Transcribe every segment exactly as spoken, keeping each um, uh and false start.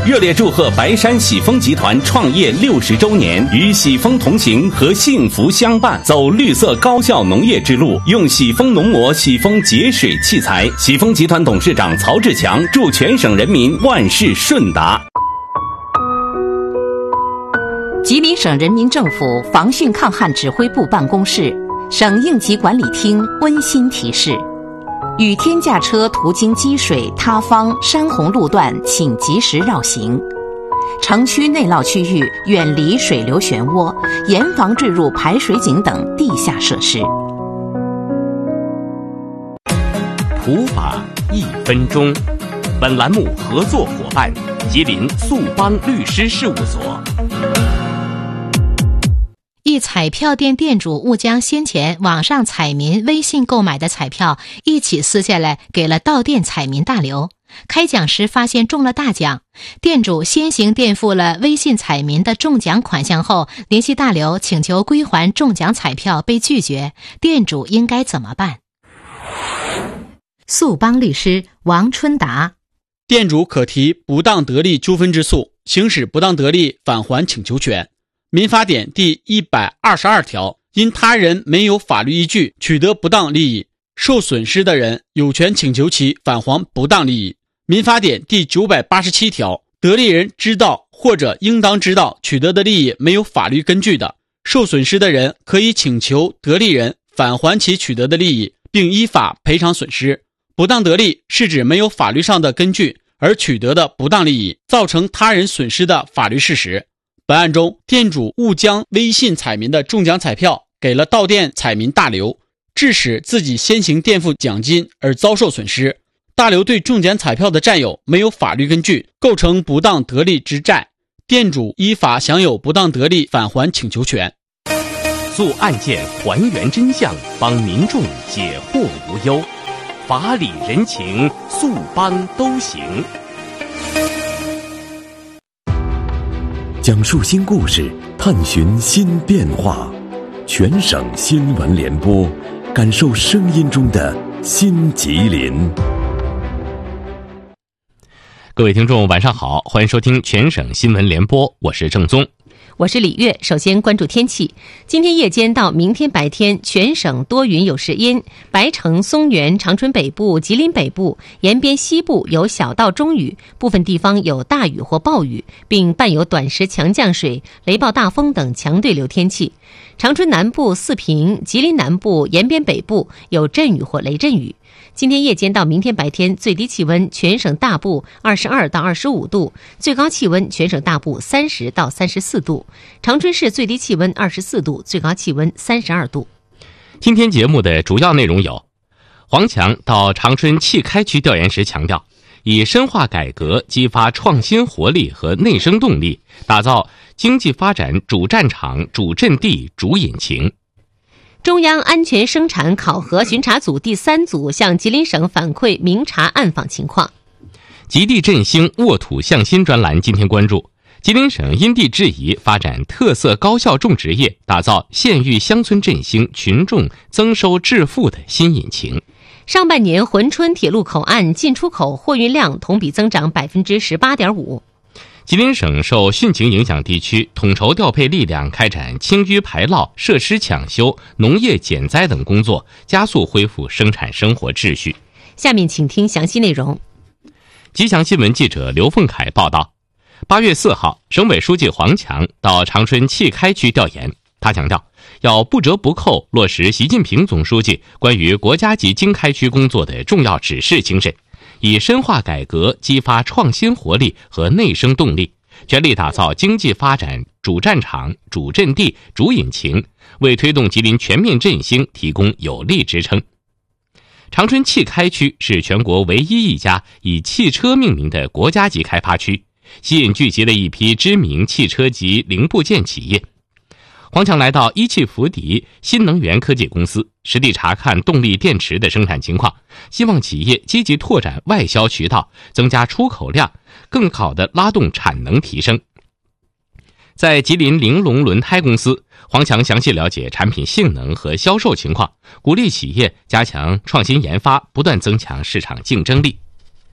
热烈祝贺白山喜丰集团创业六十周年，与喜丰同行和幸福相伴，走绿色高效农业之路，用喜丰农膜、喜丰节水器材。喜丰集团董事长曹志强祝全省人民万事顺达。 吉林省人民政府防汛抗旱指挥部办公室、省应急管理厅温馨提示：雨天驾车途经积水、塌方、山洪路段，请及时绕行；城区内涝区域远离水流漩涡，严防坠入排水井等地下设施。 普法一分钟，本栏目合作伙伴吉林速邦律师事务所。 一彩票店店主误将先前网上彩民微信购买的彩票一起撕下来给了到店彩民大刘。开奖时发现中了大奖，店主先行垫付了微信彩民的中奖款项后，联系大刘请求归还中奖彩票被拒绝，店主应该怎么办？速邦律师王春达。 店主可提不当得利纠纷之诉，行使不当得利返还请求权。民法典第一百二十二条，因他人没有法律依据取得不当利益，受损失的人有权请求其返还不当利益。民法典第九百八十七条，得利人知道或者应当知道取得的利益没有法律根据的，受损失的人可以请求得利人返还其取得的利益，并依法赔偿损失。不当得利是指没有法律上的根据而取得的不当利益，造成他人损失的法律事实。本案中，店主误将微信彩民的中奖彩票给了到店彩民大刘，致使自己先行垫付奖金而遭受损失。大刘对中奖彩票的占有没有法律根据，构成不当得利之债，店主依法享有不当得利返还请求权。 诉案件还原真相，帮民众解惑无忧，法理人情，速邦都行。 讲述新故事，探寻新变化，全省新闻联播，感受声音中的新吉林。 各位听众晚上好，欢迎收听全省新闻联播，我是郑宗。 我是李月。首先关注天气，今天夜间到明天白天，全省多云有时阴，白城、松原、长春北部、吉林北部、延边西部有小到中雨，部分地方有大雨或暴雨，并伴有短时强降水、雷暴大风等强对流天气。长春南部、四平、吉林南部、延边北部有阵雨或雷阵雨。今天夜间到明天白天，最低气温全省大部二十二到二十五度，最高气温全省大部三十到三十四度。长春市最低气温二十四度，最高气温三十二度。 今天节目的主要内容有：黄强到长春契开区调研时强调，以深化改革激发创新活力和内生动力，打造经济发展主战场、主阵地、主引擎。 中央安全生产考核巡查组第三组向吉林省反馈明察暗访情况。 极地振兴沃土向新专栏今天关注吉林省因地制宜发展特色高效种植业，打造县域乡村振兴、群众增收致富的新引擎。 上半年珲春铁路口岸进出口货运量同比增长 百分之十八点五。 吉林省受汛情影响地区统筹调配力量，开展清淤排涝、设施抢修、农业减灾等工作，加速恢复生产生活秩序。 下面请听详细内容。 吉祥新闻记者刘凤凯报道，八月四号，省委书记黄强到长春契开区调研。他强调，要不折不扣落实习近平总书记关于国家级经开区工作的重要指示精神，以深化改革激发创新活力和内生动力，全力打造经济发展主战场、主阵地、主引擎，为推动吉林全面振兴提供有力支撑。长春契开区是全国唯一一家以汽车命名的国家级开发区，吸引聚集了一批知名汽车及零部件企业。黄强来到一汽福迪新能源科技公司，实地查看动力电池的生产情况，希望企业积极拓展外销渠道，增加出口量，更好地拉动产能提升。在吉林玲珑轮胎公司，黄强详细了解产品性能和销售情况，鼓励企业加强创新研发，不断增强市场竞争力。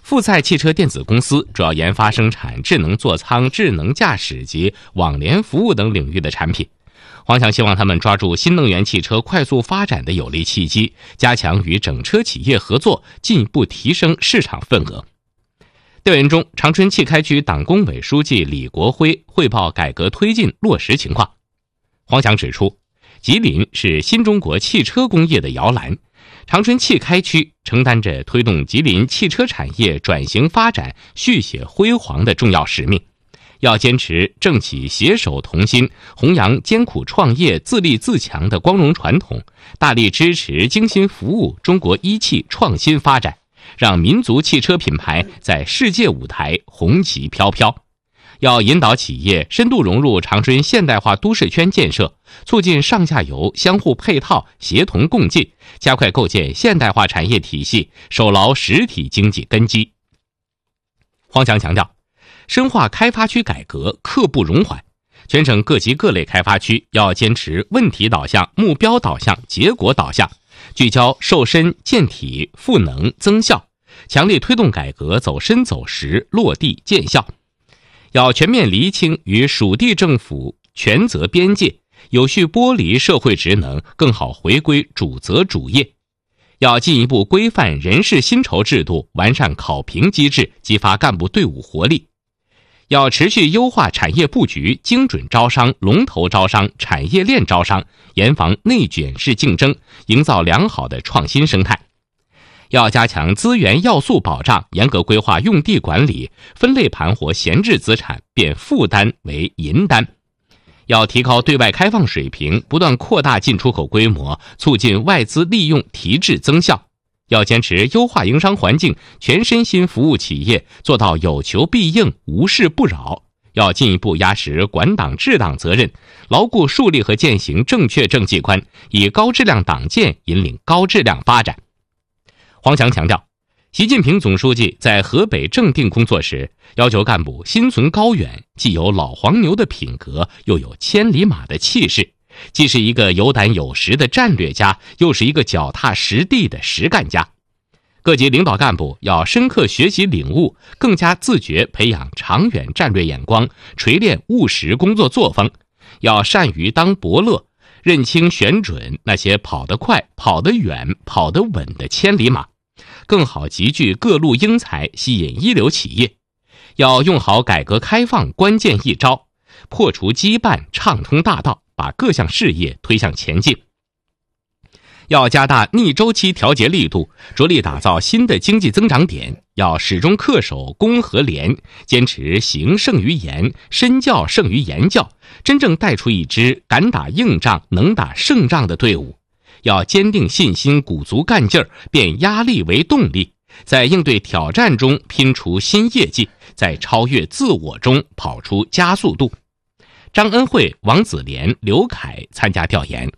富赛汽车电子公司主要研发生产智能座舱、智能驾驶及网联服务等领域的产品。黄强希望他们抓住新能源汽车快速发展的有利契机，加强与整车企业合作，进一步提升市场份额。调研中，长春汽开区党工委书记李国辉汇报改革推进落实情况。黄强指出，吉林是新中国汽车工业的摇篮，长春汽开区承担着推动吉林汽车产业转型发展续写辉煌的重要使命。要坚持政企携手同心，弘扬艰苦创业、自立自强的光荣传统，大力支持精心服务中国一汽创新发展，让民族汽车品牌在世界舞台红旗飘飘。要引导企业深度融入长春现代化都市圈建设，促进上下游相互配套、协同共进，加快构建现代化产业体系，守牢实体经济根基。黄强强调，深化开发区改革，刻不容缓。全省各级各类开发区要坚持问题导向、目标导向、结果导向，聚焦瘦身、健体、赋能、增效，强力推动改革走深走实、落地见效。要全面厘清与属地政府权责边界，有序剥离社会职能，更好回归主责主业。要进一步规范人事薪酬制度，完善考评机制，激发干部队伍活力。要持续优化产业布局，精准招商、龙头招商、产业链招商，严防内卷式竞争，营造良好的创新生态。要加强资源要素保障，严格规划用地管理，分类盘活闲置资产，变负担为银单。要提高对外开放水平，不断扩大进出口规模，促进外资利用提质增效。要坚持优化营商环境，全身心服务企业，做到有求必应，无事不扰。要进一步压实管党治党责任，牢固树立和践行正确政绩观，以高质量党建引领高质量发展。黄强强调，习近平总书记在河北正定工作时，要求干部心存高远，既有老黄牛的品格，又有千里马的气势，既是一个有胆有识的战略家，又是一个脚踏实地的实干家。各级领导干部要深刻学习领悟，更加自觉培养长远战略眼光，锤炼务实工作作风，要善于当伯乐，认清选准那些跑得快、跑得远、跑得稳的千里马，更好集聚各路英才，吸引一流企业。要用好改革开放关键一招，破除羁绊，畅通大道，把各项事业推向前进。要加大逆周期调节力度，着力打造新的经济增长点，要始终恪守公和廉，坚持行胜于言，身教胜于言教，真正带出一支敢打硬仗、能打胜仗的队伍。要坚定信心，鼓足干劲儿，变压力为动力，在应对挑战中拼出新业绩，在超越自我中跑出加速度。张恩惠、王子廉、刘凯参加调研。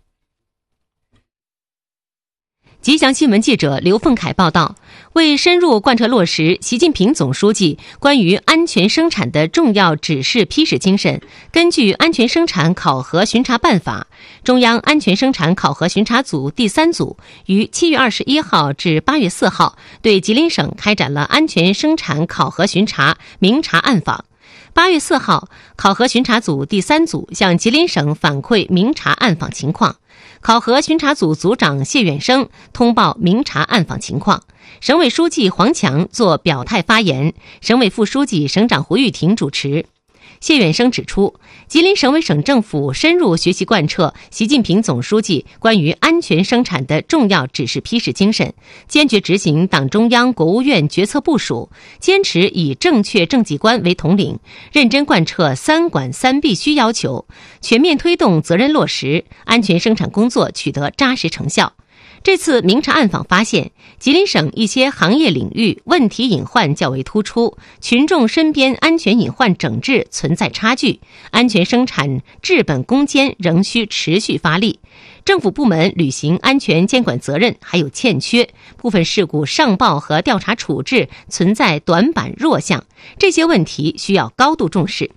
吉祥新闻记者刘凤凯报道，为深入贯彻落实习近平总书记关于安全生产的重要指示批示精神，根据安全生产考核巡查办法，中央安全生产考核巡查组第三组于七月二十一号至八月四号对吉林省开展了安全生产考核巡查明察暗访。八月四号，考核巡查组第三组向吉林省反馈明察暗访情况。考核巡查组组长谢远生通报明察暗访情况，省委书记黄强作表态发言，省委副书记、省长胡玉婷主持。谢远生指出，吉林省委省政府深入学习贯彻习近平总书记关于安全生产的重要指示批示精神，坚决执行党中央、国务院决策部署，坚持以正确政绩观为统领，认真贯彻三管三必须要求，全面推动责任落实，安全生产工作取得扎实成效。这次明察暗访发现，吉林省一些行业领域问题隐患较为突出，群众身边安全隐患整治存在差距，安全生产治本攻坚仍需持续发力。政府部门履行安全监管责任还有欠缺，部分事故上报和调查处置存在短板弱项，这些问题需要高度重视。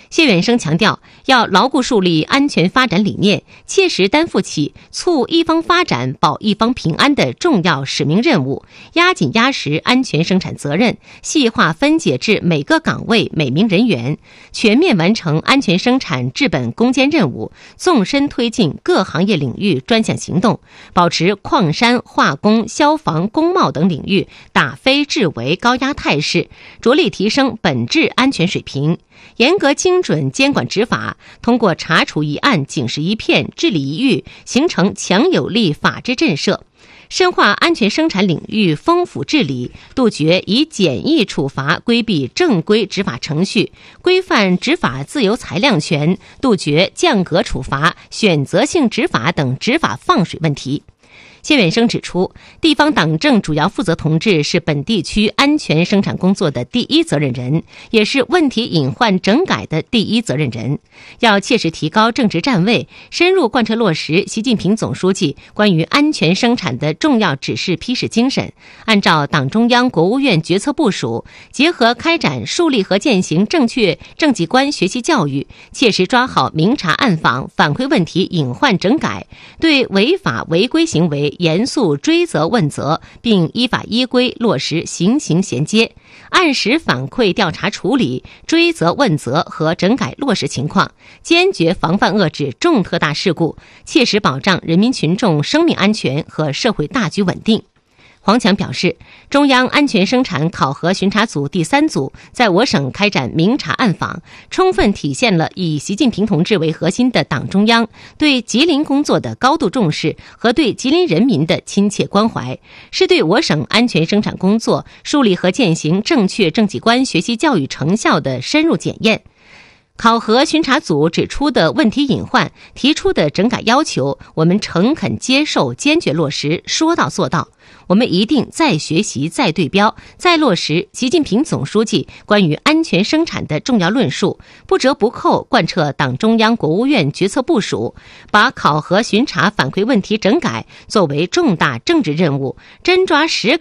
谢远生强调，要牢固树立安全发展理念，切实担负起促一方发展、保一方平安的重要使命任务，压紧压实安全生产责任，细化分解至每个岗位每名人员，全面完成安全生产治本攻坚任务，纵深推进各行业领域专项行动，保持矿山、化工、消防、工贸等领域打非治为高压态势，着力提升本质安全水平。严格精准监管执法，通过查处一案警示一片，治理一域，形成强有力法治震慑。深化安全生产领域丰富治理，杜绝以简易处罚规避正规执法程序，规范执法自由裁量权，杜绝降格处罚、选择性执法等执法放水问题。谢远生指出，地方党政主要负责同志是本地区安全生产工作的第一责任人，也是问题隐患整改的第一责任人。要切实提高政治站位，深入贯彻落实习近平总书记关于安全生产的重要指示批示精神，按照党中央、国务院决策部署，结合开展树立和践行正确政绩观学习教育，切实抓好明察暗访、反馈问题隐患整改，对违法违规行为严肃追责问责，并依法依规落实行刑衔接，按时反馈调查处理追责问责和整改落实情况，坚决防范遏制重特大事故，切实保障人民群众生命安全和社会大局稳定。黄强表示，中央安全生产考核巡查组第三组在我省开展明察暗访，充分体现了以习近平同志为核心的党中央对吉林工作的高度重视和对吉林人民的亲切关怀，是对我省安全生产工作树立和践行正确政绩观学习教育成效的深入检验。考核巡查组指出的问题隐患、提出的整改要求，我们诚恳接受，坚决落实，说到做到。我们一定再学习、再对标、再落实习近平总书记关于安全生产的重要论述，不折不扣贯彻党中央、国务院决策部署，把考核巡查反馈问题整改作为重大政治任务，真抓实